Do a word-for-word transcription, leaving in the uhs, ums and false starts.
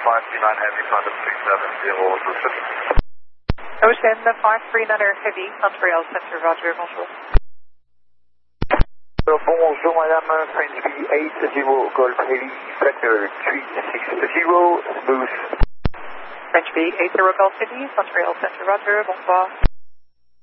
five three nine Heavy, Thunder three seven zero two six. Ocean five three nine Heavy, Montreal Center, Roger, bonjour. Bonjour madame, French B eight zero Golf Heavy, Vector three six zero, smooth. French B eight zero Golf Heavy, Montreal Center, Roger, bonsoir.